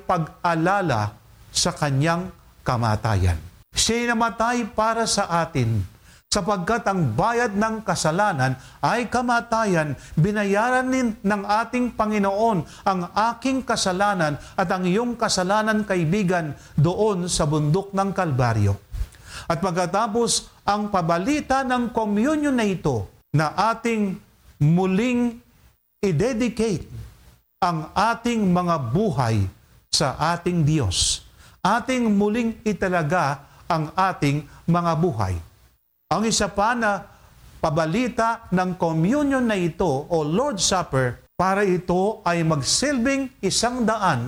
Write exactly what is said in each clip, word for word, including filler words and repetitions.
pag-alala sa kanyang kamatayan. Siya'y namatay para sa atin, sapagkat ang bayad ng kasalanan ay kamatayan. Binayaran din ng ating Panginoon ang aking kasalanan at ang iyong kasalanan, kaibigan, doon sa bundok ng Kalbaryo. At pagkatapos ang pabalita ng communion na ito, na ating muling i-dedicate ang ating mga buhay sa ating Diyos. Ating muling italaga ang ating mga buhay. Ang isa pa na pabalita ng communion na ito o Lord's Supper, para ito ay magsilbing isang daan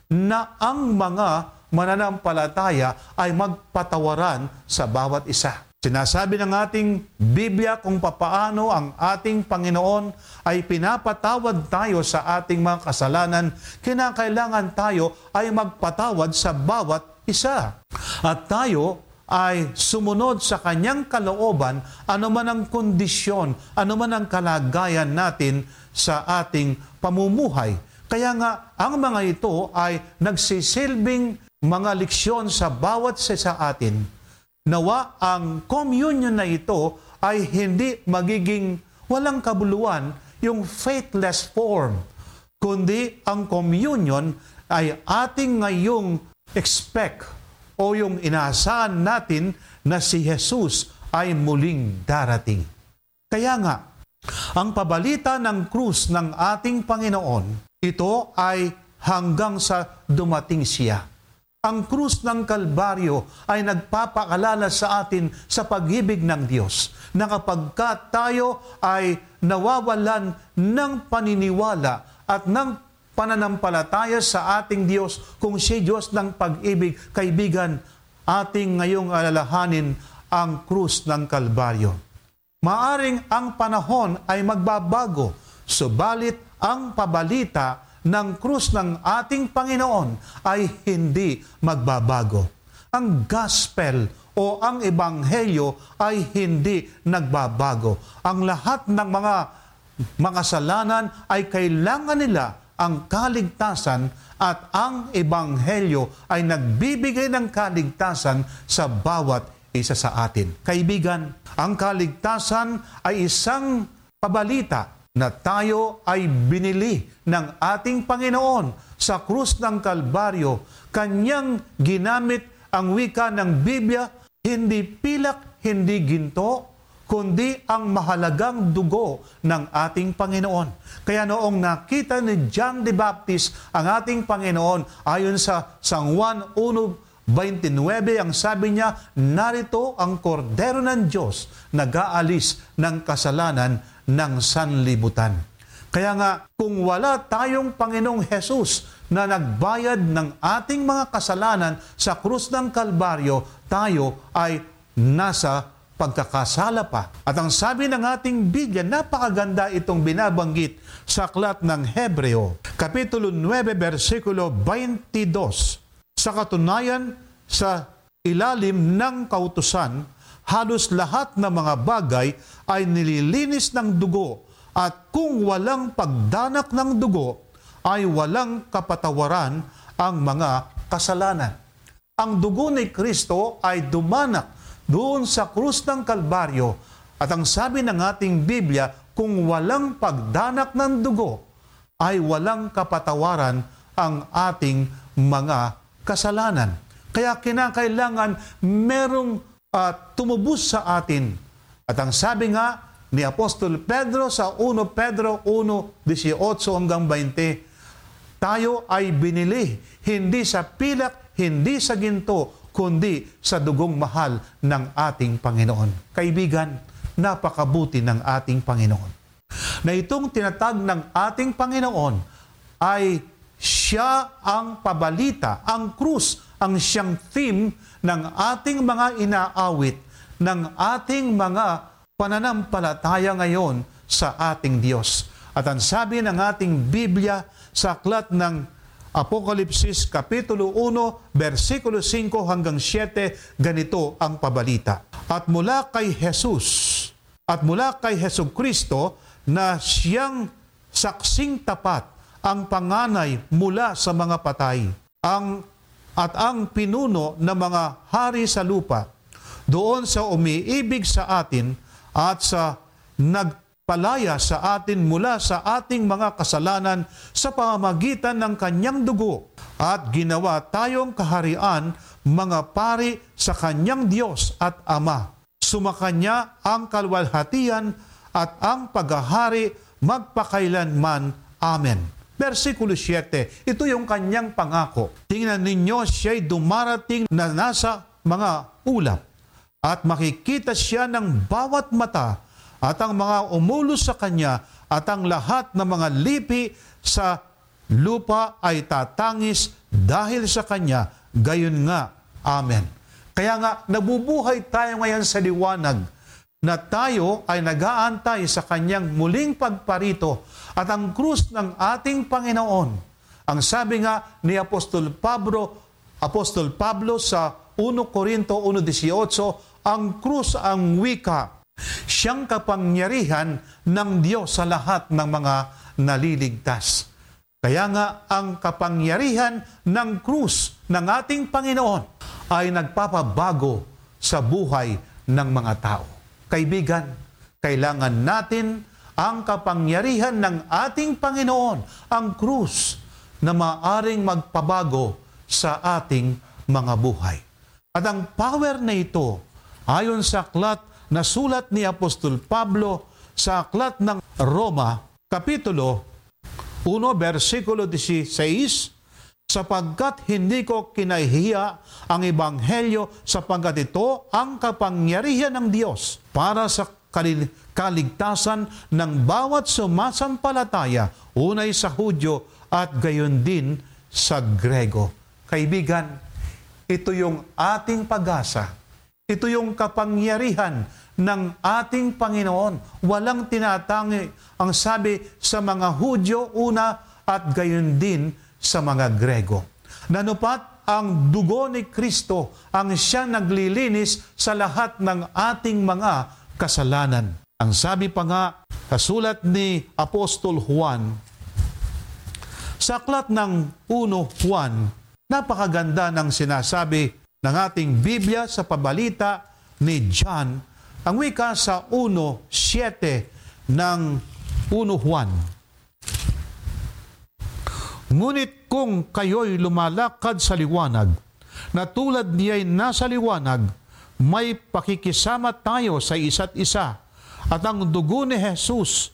na ang mga mananampalataya ay magpatawaran sa bawat isa. Sinasabi ng ating Biblia kung papaano ang ating Panginoon ay pinapatawad tayo sa ating mga kasalanan. Kinakailangan tayo ay magpatawad sa bawat isa. At tayo ay sumunod sa kanyang kalooban, anuman ang kondisyon, anuman ang kalagayan natin sa ating pamumuhay. Kaya nga, ang mga ito ay nagsisilbing mga leksyon sa bawat isa sa atin. Nawa ang communion na ito ay hindi magiging walang kabuluhan, yung faithless form, kundi ang communion ay ating ngayong expect o yung inaasahan natin na si Jesus ay muling darating. Kaya nga, ang pabalita ng krus ng ating Panginoon, ito ay hanggang sa dumating siya. Ang krus ng Kalbaryo ay nagpapaalala sa atin sa pag-ibig ng Diyos, na kapag tayo ay nawawalan ng paniniwala at ng pananampalataya sa ating Diyos, kung siya Diyos ng pag-ibig, kaibigan, ating ngayong alalahanin ang krus ng Kalbaryo. Maaring ang panahon ay magbabago, subalit ang pabalita ng krus ng ating Panginoon ay hindi magbabago. Ang gospel o ang ebanghelyo ay hindi nagbabago. Ang lahat ng mga makasalanan ay kailangan nila ang kaligtasan, at ang ebanghelyo ay nagbibigay ng kaligtasan sa bawat isa sa atin. Kaibigan, ang kaligtasan ay isang pabalita na tayo ay binili ng ating Panginoon sa krus ng Kalbaryo. Kanyang ginamit ang wika ng Biblia, hindi pilak, hindi ginto, kundi ang mahalagang dugo ng ating Panginoon. Kaya noong nakita ni John the Baptist ang ating Panginoon, ayon sa San Juan one twenty-nine, ang sabi niya, narito ang kordero ng Diyos, nag-aalis ng kasalanan ng sanlibutan. Kaya nga, kung wala tayong Panginoong Jesus na nagbayad ng ating mga kasalanan sa krus ng Kalbaryo, tayo ay nasa pagkakasala pa. At ang sabi ng ating Biblia, napakaganda itong binabanggit sa aklat ng Hebreo, Kapitulo nine, versikulo twenty-two. Sa katunayan, sa ilalim ng kautusan, halos lahat ng mga bagay ay nililinis ng dugo, at kung walang pagdanak ng dugo, ay walang kapatawaran ang mga kasalanan. Ang dugo ni Kristo ay dumanak doon sa krus ng Kalbaryo, at ang sabi ng ating Biblia, kung walang pagdanak ng dugo, ay walang kapatawaran ang ating mga kasalanan. Kaya kinakailangan merong uh, tumubos sa atin. At ang sabi nga ni Apostol Pedro sa First Pedro one eighteen hanggang twenty, tayo ay binili hindi sa pilak, hindi sa ginto, kundi sa dugong mahal ng ating Panginoon. Kaibigan, napakabuti ng ating Panginoon, na itong tinatag ng ating Panginoon ay siya ang pabalita, ang krus, ang siyang theme ng ating mga inaawit, ng ating mga pananampalataya ngayon sa ating Diyos. At ang sabi ng ating Biblia sa aklat ng Apokalipsis, Kapitulo one, versikulo five hanggang seven, ganito ang pabalita. At mula kay Jesus, at mula kay Jesucristo, na siyang saksing tapat, ang panganay mula sa mga patay, ang at ang pinuno ng mga hari sa lupa, doon sa umiibig sa atin at sa nagpalaya sa atin mula sa ating mga kasalanan sa pamamagitan ng kanyang dugo, at ginawa tayong kaharian, mga pari sa kanyang Diyos at Ama. Sumakanya ang kalwalhatian at ang paghahari magpakailanman. Amen. Versikulo siyete, ito yung kanyang pangako. Tingnan ninyo, siya'y dumarating na nasa mga ulap, at makikita siya ng bawat mata, at ang mga umulos sa kanya, at ang lahat ng mga lipi sa lupa ay tatangis dahil sa kanya. Gayon nga. Amen. Kaya nga, nabubuhay tayo ngayon sa liwanag, na tayo ay nag-aantay sa kanyang muling pagparito at ang krus ng ating Panginoon. Ang sabi nga ni Apostol Pablo, Apostol Pablo sa First Corinto one eighteen, ang krus ang wika, siyang kapangyarihan ng Diyos sa lahat ng mga naliligtas. Kaya nga ang kapangyarihan ng krus ng ating Panginoon ay nagpapabago sa buhay ng mga tao. Kaibigan, kailangan natin ang kapangyarihan ng ating Panginoon, ang krus, na maaring magpabago sa ating mga buhay. At ang power na ito, ayon sa aklat na sulat ni Apostol Pablo sa aklat ng Roma, Kapitulo one, versikulo sixteen, sapagkat hindi ko kinahihiya ang ebanghelyo, sapagkat ito ang kapangyarihan ng Diyos para sa kaligtasan ng bawat sumasampalataya, unay sa Hudyo at gayon din sa Grego. Kaibigan, ito yung ating pag-asa. Ito yung kapangyarihan ng ating Panginoon. Walang tinatangi ang sabi sa mga Hudyo una at gayon din sa mga Grego. Nanupat ang dugo ni Kristo ang siyang naglilinis sa lahat ng ating mga kasalanan. Ang sabi pa nga sa sulat ni Apostol Juan, sa aklat ng one Juan, napakaganda ng sinasabi ng ating Biblia sa pabalita ni John, ang wika sa one seven ng one Juan. Ngunit kung kayo'y lumalakad sa liwanag, na tulad niya'y nasa liwanag, may pakikisama tayo sa isa't isa, at ang dugo ni Jesus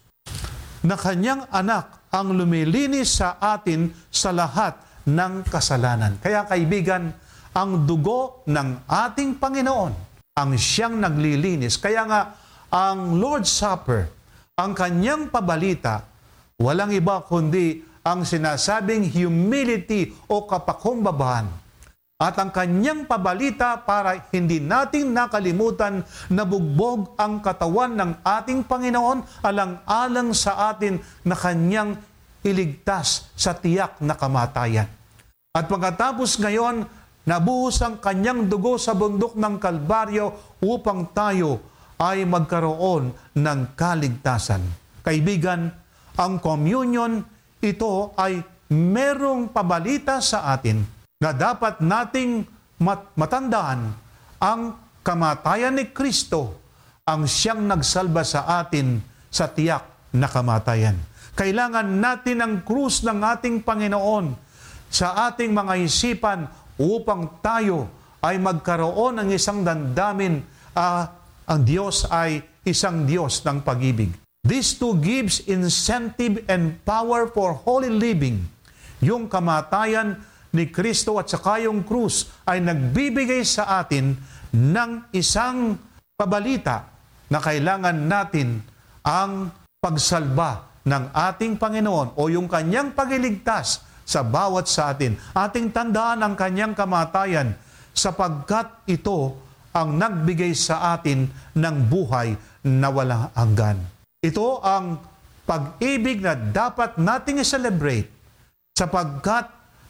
na kanyang anak ang lumilinis sa atin sa lahat ng kasalanan. Kaya kaibigan, ang dugo ng ating Panginoon ang siyang naglilinis. Kaya nga, ang Lord's Supper, ang kanyang pabalita, walang iba kundi ang sinasabing humility o kapakumbabaan. At ang kanyang pabalita para hindi natin nakalimutan na bugbog ang katawan ng ating Panginoon alang-alang sa atin na kanyang iligtas sa tiyak na kamatayan. At pagkatapos ngayon, nabuhos ang kanyang dugo sa bundok ng Kalbaryo upang tayo ay magkaroon ng kaligtasan. Kaibigan, ang communion, ito ay merong pabalita sa atin na dapat nating mat- matandaan ang kamatayan ni Kristo, ang siyang nagsalba sa atin sa tiyak na kamatayan. Kailangan natin ang krus ng ating Panginoon sa ating mga isipan upang tayo ay magkaroon ng isang damdamin, uh, ang Diyos ay isang Diyos ng pag-ibig. This too gives incentive and power for holy living. Yung kamatayan ni Kristo at saka yung krus ay nagbibigay sa atin ng isang pabalita na kailangan natin ang pagsalba ng ating Panginoon o yung kanyang pagliligtas sa bawat sa atin. Ating tandaan ang kanyang kamatayan sapagkat ito ang nagbigay sa atin ng buhay na walang hanggan. Ito ang pag-ibig na dapat nating i-celebrate sapagkat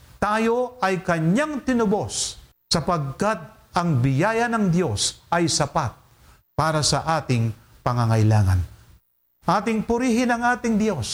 tayo ay kanyang tinubos, sapagkat ang biyaya ng Diyos ay sapat para sa ating pangangailangan. Ating purihin ang ating Diyos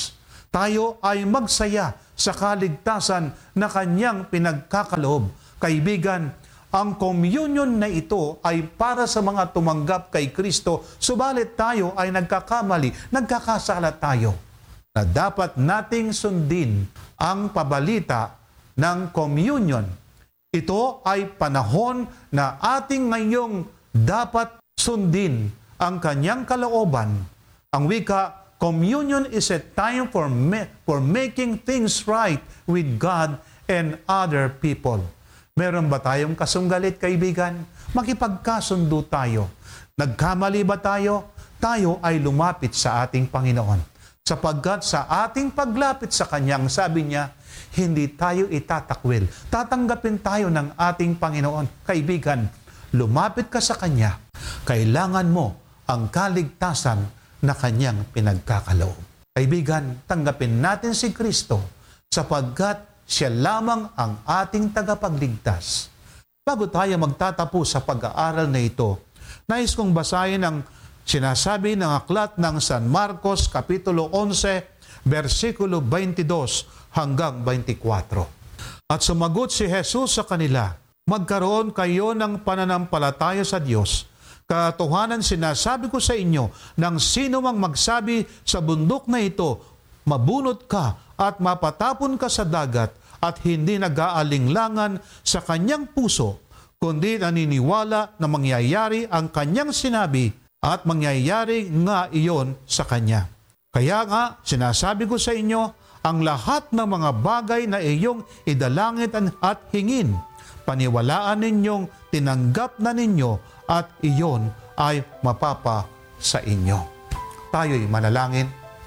Tayo ay magsaya sa kaligtasan na kanyang pinagkakaloob. Kaibigan, ang communion na ito ay para sa mga tumanggap kay Kristo, subalit tayo ay nagkakamali, nagkakasala tayo na dapat nating sundin ang pabalita ng communion. Ito ay panahon na ating ngayong dapat sundin ang kanyang kalooban. Ang wika, communion is a time for, ma- for making things right with God and other people. Meron ba tayong kasunggalit, kaibigan? Makipagkasundo tayo. Nagkamali ba tayo? Tayo ay lumapit sa ating Panginoon. Sapagkat sa ating paglapit sa Kanyang, sabi niya, hindi tayo itatakwil. Tatanggapin tayo ng ating Panginoon. Kaibigan, lumapit ka sa Kanya. Kailangan mo ang kaligtasan na Kanyang pinagkakaloob. Kaibigan, tanggapin natin si Kristo sapagkat Siya lamang ang ating tagapagligtas. Bago tayo magtatapos sa pag-aaral na ito, nais kong basahin ang sinasabi ng aklat ng San Marcos, Kapitulo eleven, versikulo twenty-two hanggang twenty-four. At sumagot si Jesus sa kanila, magkaroon kayo ng pananampalataya sa Diyos. Katotohanan sinasabi ko sa inyo, nang sino mang magsabi sa bundok na ito, mabunot ka at mapatapon ka sa dagat, at hindi nag-aalinglangan sa kanyang puso, kundi naniniwala na mangyayari ang kanyang sinabi at mangyayari nga iyon sa kanya. Kaya nga, sinasabi ko sa inyo, ang lahat ng mga bagay na iyong idalangit at hingin, paniwalaan ninyong tinanggap na ninyo at iyon ay mapapa sa inyo. Tayo'y manalangin.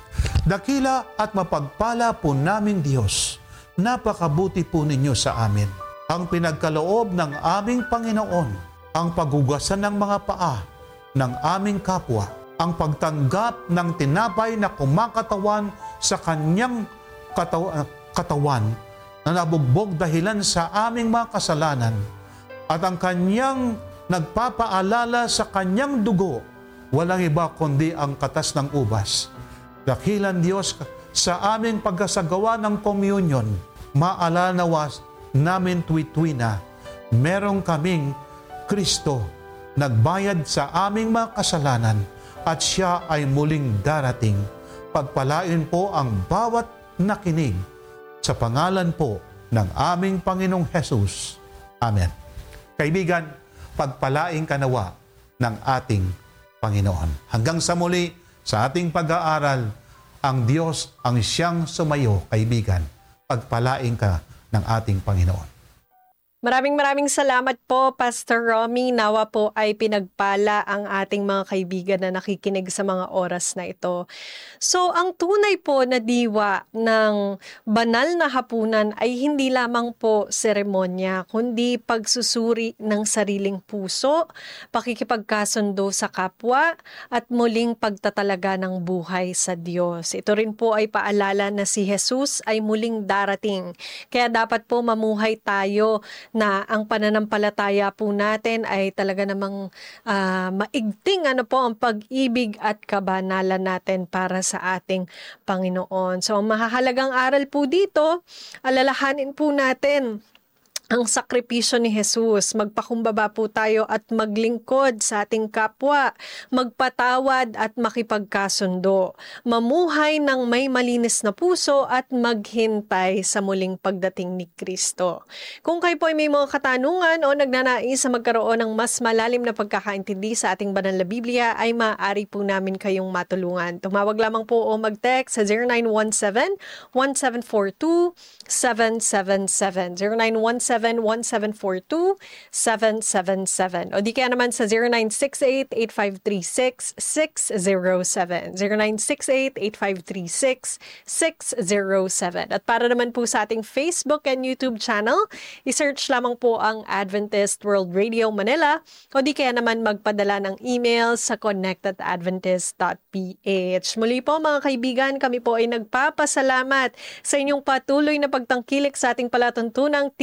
Dakila at mapagpala po namin Diyos, napakabuti po ninyo sa amin. Ang pinagkaloob ng aming Panginoon, ang paghugasan ng mga paa ng aming kapwa, ang pagtanggap ng tinapay na kumakatawan sa kanyang kataw- katawan na nabugbog dahilan sa aming mga kasalanan, at ang kanyang nagpapaalala sa kanyang dugo, walang iba kundi ang katas ng ubas. Dakilan Diyos, sa aming pagkasagawa ng communion, maalanawas namin tuwi-tuwi na merong kaming Kristo nagbayad sa aming mga kasalanan at siya ay muling darating. Pagpalain po ang bawat nakinig sa pangalan po ng aming Panginoong Hesus. Amen. Kaibigan, pagpalain ka nawa ng ating Panginoon. Hanggang sa muli sa ating pag-aaral, ang Diyos ang siyang sumayo, kaibigan. Pagpalain ka ng ating Panginoon. Maraming maraming salamat po, Pastor Romy. Nawa po ay pinagpala ang ating mga kaibigan na nakikinig sa mga oras na ito. So, ang tunay po na diwa ng banal na hapunan ay hindi lamang po seremonya, kundi pagsusuri ng sariling puso, pakikipagkasundo sa kapwa, at muling pagtatalaga ng buhay sa Diyos. Ito rin po ay paalala na si Jesus ay muling darating. Kaya dapat po mamuhay tayo na ang pananampalataya po natin ay talaga namang uh, maigting ano po ang pag-ibig at kabanalan natin para sa ating Panginoon. So, ang mahahalagang aral po dito, alalahanin po natin ang sakripisyo ni Jesus. Magpakumbaba po tayo at maglingkod sa ating kapwa, magpatawad at makipagkasundo, mamuhay ng may malinis na puso at maghintay sa muling pagdating ni Kristo. Kung kayo po ay may mga katanungan o nagnanais na magkaroon ng mas malalim na pagkakaintindi sa ating banal na Biblia, ay maaari po namin kayong matulungan. Tumawag lamang po o mag-text sa zero nine one seven, one seven four two, seven seven seven. zero nine one seven, one seven four two, seven seven seven. O di kaya naman sa zero nine six eight, eight five three six, six zero seven. zero nine six eight, eight five three six, six zero seven. At para naman po sa ating Facebook and YouTube channel, isearch lamang po ang Adventist World Radio Manila o di kaya naman magpadala ng email sa connect at adventist dot p h. Muli po mga kaibigan, kami po ay nagpapasalamat sa inyong patuloy na pagtangkilik sa ating palatuntunang Tinig na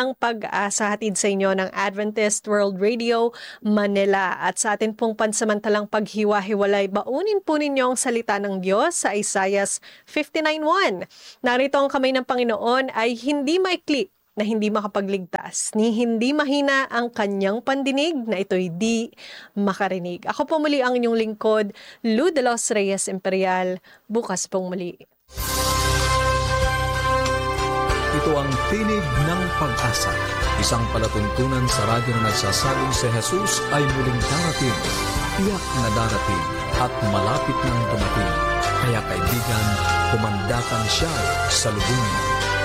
ng Pag-asa, hatid sa inyo ng Adventist World Radio Manila. At sa atin pong pansamantalang paghiwa-hiwalay, baunin po ninyo ang salita ng Diyos sa Isaiah fifty-nine one. Narito ang kamay ng Panginoon ay hindi maikli na hindi makapagligtas, ni hindi mahina ang kanyang pandinig na ito'y di makarinig. Ako po muli ang inyong lingkod, Lu de los Reyes Imperial. Bukas pong muli. Ito ang Tinig ng Pag-asa, isang palatuntunan sa radyo na nagsasabing si Jesus ay muling darating, tiyak na darating at malapit nang dumating. Kaya kaibigan, kumandakan siya sa lubungin.